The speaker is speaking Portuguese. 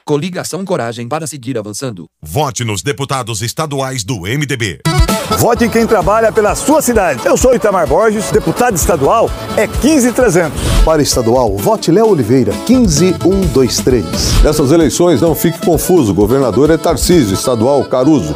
Coligação Coragem para seguir avançando. Vote nos deputados estaduais do MDB. Vote em quem trabalha pela sua cidade. Eu sou Itamar Borges, deputado estadual é 15300. Para estadual, vote Léo Oliveira, 15123. Nessas eleições, não fique confuso. O governador é Tarcísio, estadual Caruso,